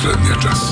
последния час.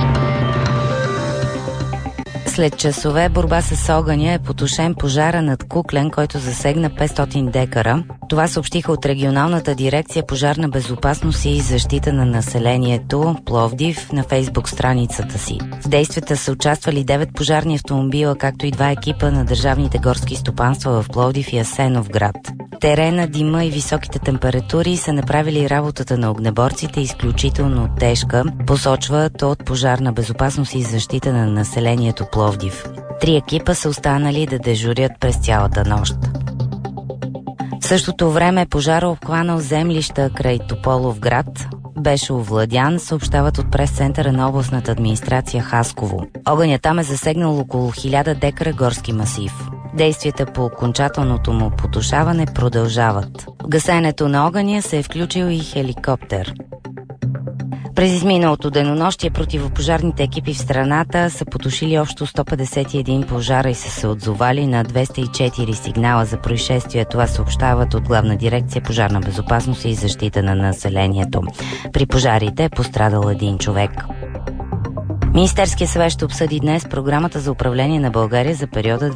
След часове борба с огъня е потушен пожара над Куклен, който засегна 500 декара. Това съобщиха от регионалната дирекция пожарна безопасност и защита на населението Пловдив на фейсбук страницата си. В действията са участвали 9 пожарни автомобила, както и 2 екипа на държавните горски стопанства в Пловдив и Асеновград. Терена, дима и високите температури са направили работата на огнеборците изключително тежка, посочват от пожарна безопасност и защита на населението Пловдив. 3 екипа са останали да дежурят през цялата нощ. В същото време пожара обхванал землища край Тополовград. Беше овладян, съобщават от прес-центъра на областната администрация Хасково. Огънят там е засегнал около 1000 декара горски масив. Действията по окончателното му потушаване продължават. В гасенето на огъня се е включил и хеликоптер. През изминалото денонощие противопожарните екипи в страната са потушили общо 151 пожара и са се отзовали на 204 сигнала за происшествие. Това съобщават от Главна дирекция пожарна безопасност и защита на населението. При пожарите е пострадал 1 човек. Министерският съвет ще обсъди днес програмата за управление на България за периода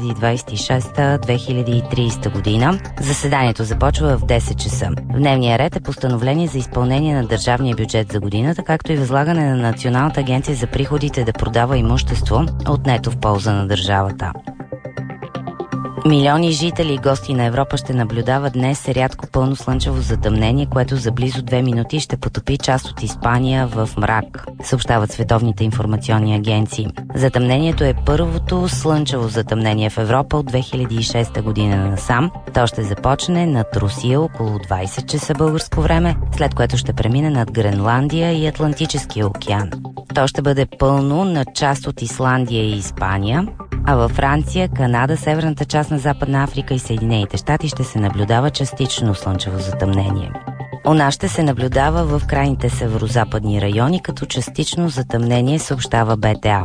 2026-2030 година. Заседанието започва в 10 часа. В дневния ред е постановление за изпълнение на държавния бюджет за годината, както и възлагане на Националната агенция за приходите да продава имущество, отнето в полза на държавата. Милиони жители и гости на Европа ще наблюдават днес рядко пълно слънчево затъмнение, което за близо 2 минути ще потопи част от Испания в мрак, съобщават световните информационни агенции. Затъмнението е първото слънчево затъмнение в Европа от 2006 година насам. То ще започне над Русия около 20 часа българско време, след което ще премине над Гренландия и Атлантическия океан. То ще бъде пълно на част от Исландия и Испания, а във Франция, Канада, северната част на Западна Африка и Съединените щати ще се наблюдава частично слънчево затъмнение. У нас ще се наблюдава в крайните северозападни райони, като частично затъмнение, съобщава БТА.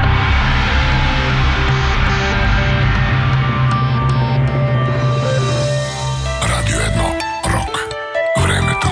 Радио 1. Рок. Времето.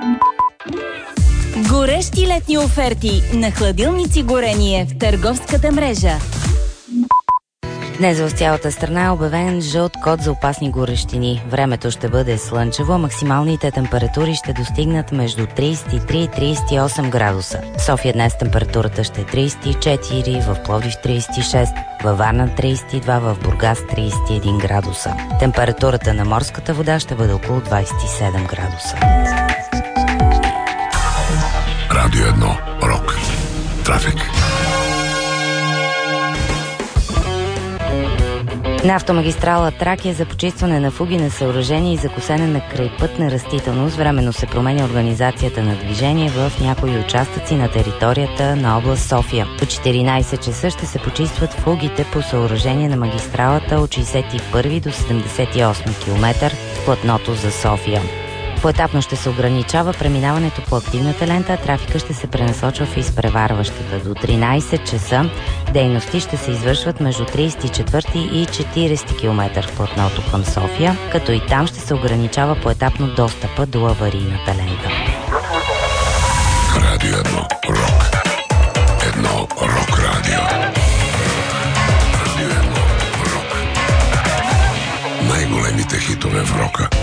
Горещи летни оферти на хладилници Горение в търговската мрежа. Днес в цялата страна е обявен жълт код за опасни горещини. Времето ще бъде слънчево, максималните температури ще достигнат между 33 и 38 градуса. В София днес температурата ще е 34, в Пловдив 36, във Варна 32, в Бургас 31 градуса. Температурата на морската вода ще бъде около 27 градуса. Радио 1. Рок. Трафик. На автомагистрала Тракия за почистване на фуги на съоръжения и за косене на крайпътна растителност временно се променя организацията на движение в някои участъци на територията на област София. По 14 часа ще се почистват фугите по съоръжение на магистралата от 61 до 78 км в платното за София. Поетапно ще се ограничава преминаването по активната лента, а трафика ще се пренасочва в изпреварващата. До 13 часа дейности ще се извършват между 34 и 40 км в платното към София, като и там ще се ограничава поетапно достъпа до аварийната лента. Радио 1. Рок. Едно рок радио. Радио 1. Рок. Най-големите хитове в рока.